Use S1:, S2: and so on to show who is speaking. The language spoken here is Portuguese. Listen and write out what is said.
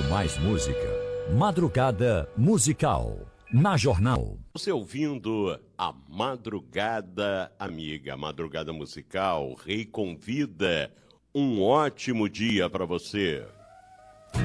S1: mais música. Madrugada Musical. Na Jornal.
S2: Você ouvindo a Madrugada Amiga, Madrugada Musical, Rei convida. Um ótimo dia para você.